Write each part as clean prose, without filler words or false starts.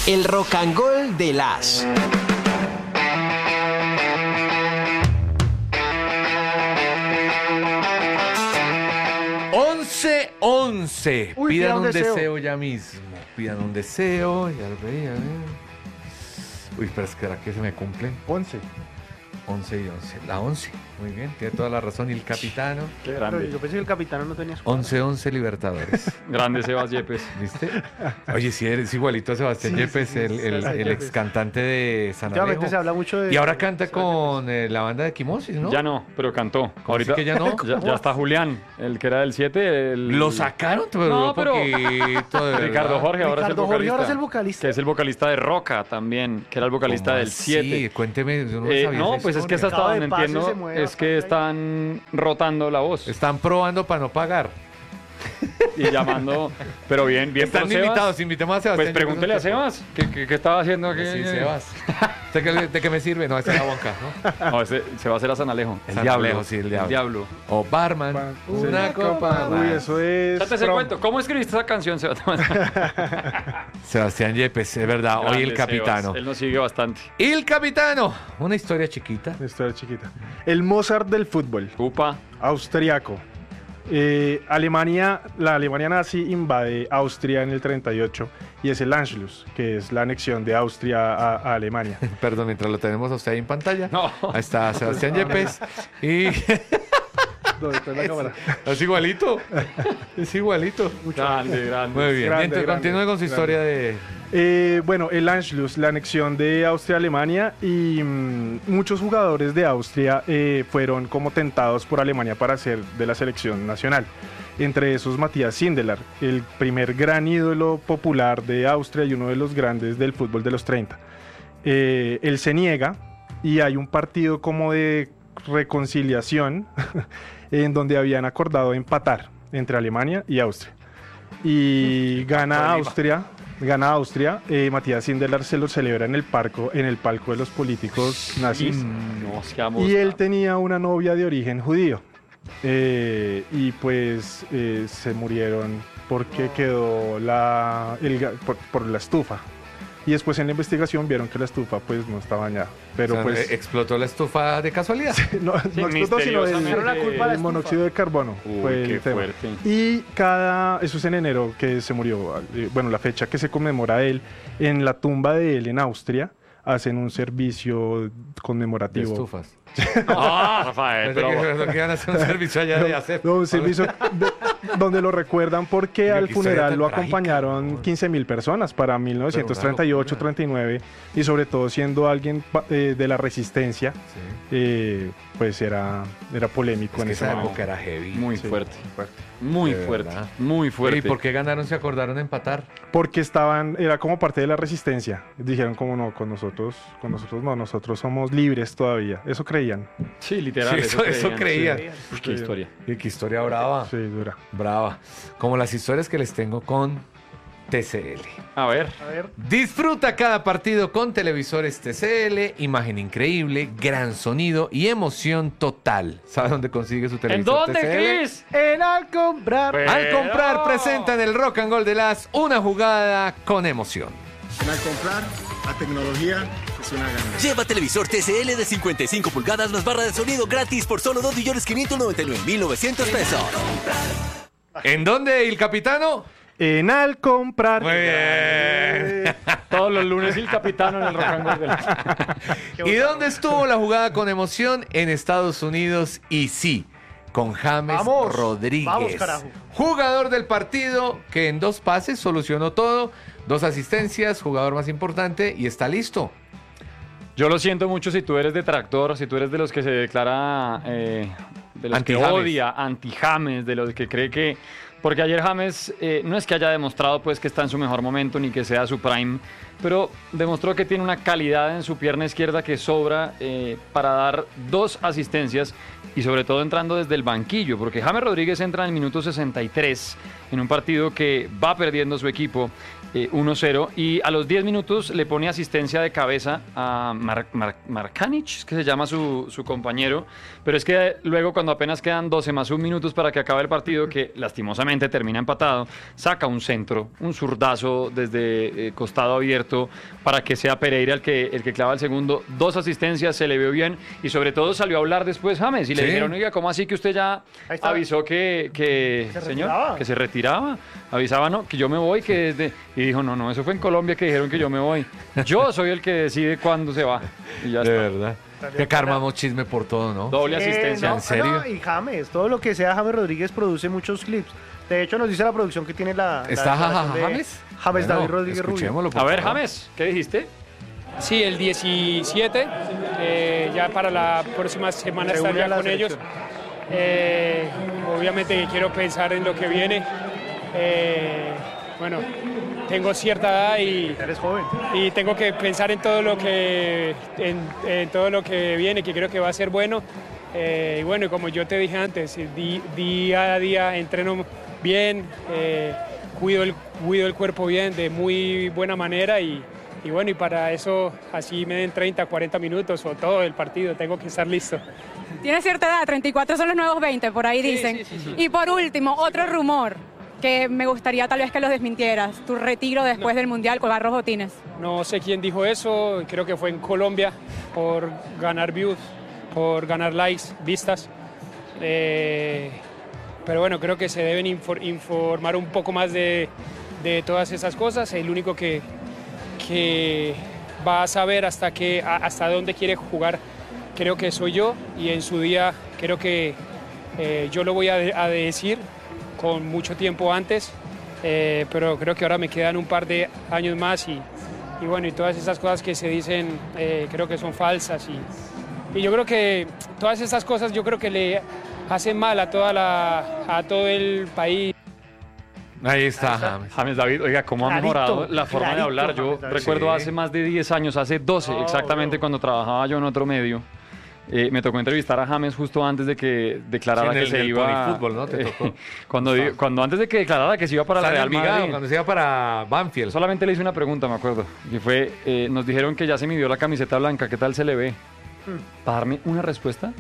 El Rock and Gold de las. ¡11! Uy, Pidan un deseo ya mismo. Pidan un deseo. Ya lo veía. Uy, pero es que se me cumplen. 11. 11 y 11. La 11. Muy bien, tiene toda la razón. Y el capitano. Qué Pero grande. yo pensé que el capitán no tenía escuadra. 11 Libertadores. Grande Sebas Yepes. ¿Viste? Oye, sí, eres igualito a Sebastián Sí, Yepes, sí, el Yepes. ex cantante de San Últimamente se Alejo. habla mucho de... Y ahora canta con la banda de Quimosis, ¿no? Ya no, pero cantó. Ahorita que ya no. Ya está Julián, el que era del 7. Lo sacaron, pero No, duró pero- poquito, de Ricardo verdad. Jorge ahora Ricardo es el Jorge vocalista. ahora es el vocalista. Que es el vocalista de Roca también, que era el vocalista ¿Cómo del así? 7. Cuénteme, yo no sabía No, esa pues es que historia. hasta donde Cada pase entiendo se mueve es que bastante están rotando la voz Están probando para no pagar. y llamando, pero bien Están por Sebas. invitados, invitemos a Pues Sebastián. pregúntele a Sebas, ¿qué estaba haciendo aquí? Sí, Sebas. ¿De qué me sirve? No, esa es la bonca, ¿no? No, Sebas era San Alejo. El diablo, sí, el diablo. O barman, Sí. una copa Uy, más. eso es... Ya te se from- cuento, ¿cómo escribiste esa canción, Sebas? Sebastián Yepes, es verdad, hoy el Grande capitano. Sebas, él nos sigue bastante. Y el capitano, una historia chiquita. Una historia chiquita. El Mozart del fútbol, Upa. austriaco. La Alemania nazi invade Austria en el 38 y es el Anschluss, que es la anexión de Austria a Alemania. Perdón, mientras lo tenemos a usted ahí en pantalla. No. Ahí está Sebastián Yepes. Y ¿Dónde está la cámara? es igualito. Es igualito. Grande, grande. Muy bien. Grande, Mientras grande, continúe con su grande. historia de. Bueno, el Anschluss, la anexión de Austria a Alemania y muchos jugadores de Austria fueron como tentados por Alemania para ser de la selección nacional. Entre esos Matthias Sindelar, el primer gran ídolo popular de Austria y uno de los grandes del fútbol de los 30. Él se niega y hay un partido como de reconciliación en donde habían acordado empatar entre Alemania y Austria. Y gana Austria. Matthias Sindelar se lo celebra en el palco de los políticos nazis. No, seamos- Y él tenía una novia de origen judío. Y pues se murieron porque quedó por la estufa. Y después en la investigación vieron que la estufa pues no estaba dañada. Pero O sea, pues explotó la estufa de casualidad. no explotó, sino misteriosamente. el, Era la culpa de la el monóxido de carbono. Uy, fue qué el tema. fuerte. Y eso es en enero que se murió. Bueno, la fecha que se conmemora él, en la tumba de él en Austria, hacen un servicio De conmemorativo. estufas. Ah, Rafael, Pensé pero... que iban a hacer un servicio allá de hacer. No, un servicio donde lo recuerdan porque Mira, al qué historia funeral tan lo trágica, acompañaron amor. 15.000 personas para 1938, 39 y sobre todo siendo alguien de la resistencia, pues era polémico Es en que ese esa momento. época era heavy. Muy Sí, fuerte. fuerte. Muy De fuerte. verdad. Muy fuerte. ¿Y por qué ganaron? ¿Se acordaron de empatar? Porque era como parte de la resistencia. Dijeron como no, con nosotros no, nosotros somos libres todavía. Eso creían. Sí, literal. Sí, eso creían. sí. Uf, qué historia. Y qué historia brava. Sí, dura. Brava. Como las historias que les tengo con TCL. A ver. A ver. Disfruta cada partido con televisores TCL, imagen increíble, gran sonido y emoción total. ¿Sabe dónde consigue su ¿En televisor dónde, TCL? Chris? En al comprar. Pues- Al comprar, Pero- presenta en el Rock and Gold de las una jugada con emoción. Al comprar, la tecnología es una ganancia. Lleva televisor TCL de 55 pulgadas más barra de sonido gratis por solo 2.599.900 pesos. ¿En dónde, el capitano? En al comprar. Muy bien. Todos los lunes el capitano en el Rock and Roll de la... ¿Y dónde estuvo la jugada con emoción? En Estados Unidos y sí, con James Vamos, Rodríguez. vamos, carajo. Jugador del partido que en 2 pases solucionó todo, 2 asistencias, jugador más importante y está listo. Yo lo siento mucho si tú eres detractor, si tú eres de los que se declara, de los que Anti-James. odia, anti-James, de los que cree que... Porque ayer James no es que haya demostrado pues que está en su mejor momento ni que sea su prime, pero demostró que tiene una calidad en su pierna izquierda que sobra para dar 2 asistencias y sobre todo entrando desde el banquillo, porque James Rodríguez entra en el minuto 63 en un partido que va perdiendo su equipo 1-0 y a los 10 minutos le pone asistencia de cabeza a Markanich, que se llama su compañero, pero es que luego cuando apenas quedan 12 más 1 minutos para que acabe el partido, que lastimosamente obviamente termina empatado, saca un centro, un zurdazo desde costado abierto para que sea Pereira el que clava el segundo, 2 asistencias, se le vio bien y sobre todo salió a hablar después James y le dijeron, oiga, ¿cómo así que usted ya avisó que señor, que se retiraba? Avisaba, no, que yo me voy, y dijo, no, eso fue en Colombia que dijeron que yo me voy. Yo soy el que decide cuándo se va. Y ya De está. verdad. Que armamos chisme por todo, ¿no? Doble asistencia. ¿En serio? No, y James, todo lo que sea James Rodríguez produce muchos clips. De hecho, nos dice la producción que tiene la ¿Está declaración de James? James Bueno, David Rodríguez Rubio. escuchémoslo, por A ver, favor. James, ¿qué dijiste? Sí, el 17, ya para la próxima semana Se une a estaría la con ellos. Obviamente que quiero pensar en lo que viene. Bueno, tengo cierta edad Eres joven. y tengo que pensar en todo lo que en todo lo que viene, que creo que va a ser bueno. Y bueno, como yo te dije antes, día a día entreno bien, cuido el cuerpo bien, de muy buena manera y bueno, y para eso así me den 30, 40 minutos o todo el partido, tengo que estar listo. Tiene cierta edad, 34 son los nuevos 20, por ahí dicen. Sí. Y por último, otro rumor que me gustaría tal vez que lo desmintieras, tu retiro después del Mundial con Barros Botines. No sé quién dijo eso, creo que fue en Colombia por ganar views, por ganar likes, vistas. Pero bueno, creo que se deben informar un poco más de todas esas cosas. El único que va a saber hasta dónde quiere jugar, creo que soy yo, y en su día creo que yo lo voy a decir con mucho tiempo antes, pero creo que ahora me quedan un par de años más y bueno, y todas esas cosas que se dicen creo que son falsas y yo creo que todas esas cosas yo creo que le hacen mal a todo el país. Ahí está, James. James David, oiga, ¿cómo ha Clarito, mejorado la forma de clarito, hablar? Yo James David. recuerdo Sí. hace más de 10 años, hace 12 exactamente, cuando trabajaba yo en otro medio. Me tocó entrevistar a James justo antes de que declarara Sí, en que el se del iba. Ponifútbol, ¿no? Te tocó. Cuando antes de que declarara que se iba para el Está en Real Envigado, Madrid. cuando se iba para Banfield. Solamente le hice una pregunta, me acuerdo. Y fue, nos dijeron que ya se midió la camiseta blanca, ¿qué tal se le ve? ¿Para darme una respuesta?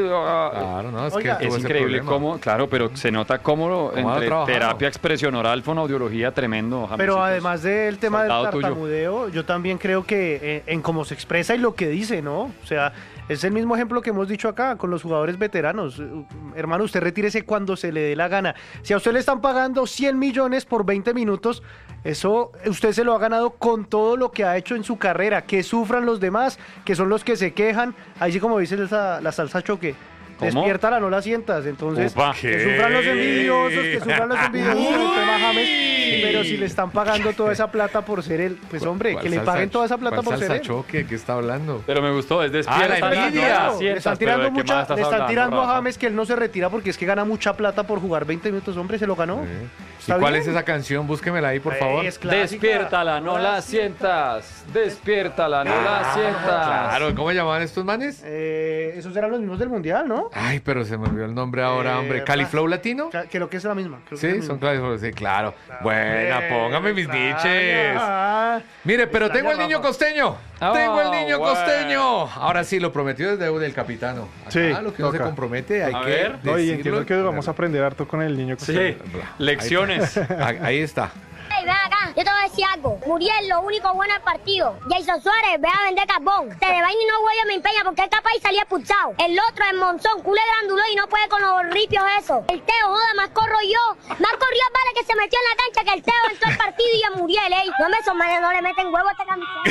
Claro, no, es Oiga, que tuvo Es ese increíble problema. cómo, claro, pero se nota cómo ¿Cómo ha entre trabajado? terapia, expresión oral, fonoaudiología, tremendo. Pero Jamesitos. además del tema del Soldado tuyo. tartamudeo, yo también creo que en cómo se expresa y lo que dice, ¿no? O sea, es el mismo ejemplo que hemos dicho acá con los jugadores veteranos. Hermano, usted retírese cuando se le dé la gana. Si a usted le están pagando 100 millones por 20 minutos, eso usted se lo ha ganado con todo lo que ha hecho en su carrera. Que sufran los demás, que son los que se quejan. Ahí sí como dice la salsa choque. ¿Cómo? Despiértala, no la sientas. Entonces, Upa. que sufran los envidiosos, que sufran los envidiosos con el tema James. Pero si le están pagando toda esa plata por ser él, pues hombre, ¿Cuál que le salsa- paguen toda esa plata cuál por ser salsa él. choque? ¿Qué está hablando? Pero me gustó, es despierta. la envidia. Le están tirando mucha, le están tirando a James. James que él no se retira porque es que gana mucha plata por jugar 20 minutos, hombre, se lo ganó. ¿Y ¿Está cuál bien? es esa canción? Búsquemela ahí, por favor. Es clásica. Despiértala, no la sientas. Despiértala, no la sientas. Claro, ¿cómo llamaban estos manes? Esos eran los mismos del mundial, ¿no? Ay, pero se me olvidó el nombre ahora, hombre. ¿Califlow Latino? Creo que es la misma. creo que es Sí, la son misma. Califlow, sí, claro. Buena, póngame mis Extraña. diches. Ah. Mire, pero Extraña, tengo el niño Rafa. costeño. Ah, Tengo el niño bueno. costeño. Ahora sí, lo prometido es deuda del capitano. Acá, Sí, lo que uno se toca. compromete hay A que ver. No, y decirlo entiendo que vamos a aprender harto con el niño. Sí, lecciones. Ahí está. Ey, ven acá, yo te voy a decir algo. Muriel, lo único bueno del partido. Jason Suárez, ve a vender carbón. Te de vaina y no huele me empeña porque es capaz y salía expulsado. El otro, el Monzón, culé granduló y no puede con los ripios eso. El Teo, joda, más corro yo. Más corrió el vale que se metió en la cancha que el Teo entró al partido y a Muriel, ey. No me son manes, no le meten huevo a esta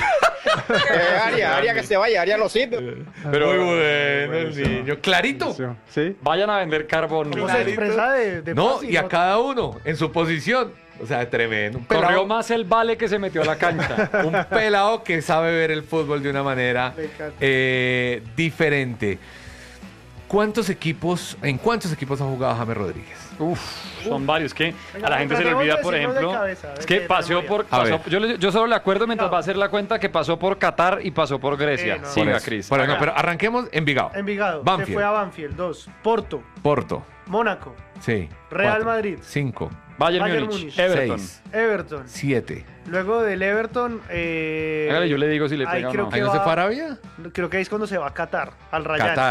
camiseta. Aria que se vaya, Aria lo sirve. Pero muy bueno el niño. Clarito. Sí. Vayan a vender carbón. ¿Cómo se expresa de No, fácil, y a cada uno en su posición. O sea, tremendo. Un Corrió pelado, más el vale que se metió a la cancha. un pelado que sabe ver el fútbol de una manera Me encanta. diferente. ¿En cuántos equipos ha jugado James Rodríguez? Son varios que Venga, a la gente se le tratemos olvida, de por decirnos de ejemplo, cabeza, es que de paseó memoria. por... A ver. yo solo le acuerdo mientras va a hacer la cuenta que pasó por Qatar y pasó por Grecia. no. Siga, Por eso. Cris. Bueno, no, pero arranquemos Envigado. Envigado. Se Banfield. fue a Banfield. 2. Porto. Porto. Mónaco. Sí. Real Madrid. 5. Bayern Bayern Múnich, Múnich. Everton. 6. Everton. 7. Luego del Everton. Hágale, yo le digo si le ahí pega o creo no. que ¿Ahí no se va- fue a Arabia? Creo que ahí es cuando se va a Qatar, al Rayán. Qatar.